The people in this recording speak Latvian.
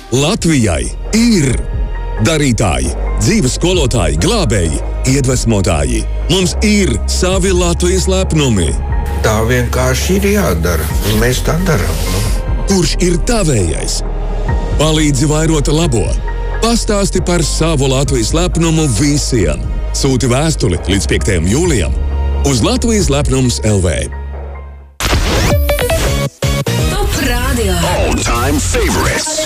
Latvijai ir darītāji, dzīves skolotāji, glābēji, iedvesmotāji. Mums ir savi Latvijas lepnumi. Tā vienkārši ir jādara, un mēs tā darām. Kurš ir tavējais? Palīdzi vairot labo. Pastāsti par savu Latvijas lepnumu visiem. Sūti vēstuli līdz 5. jūlijam uz Latvijas lepnums LV. Top Radio. All-time favorites.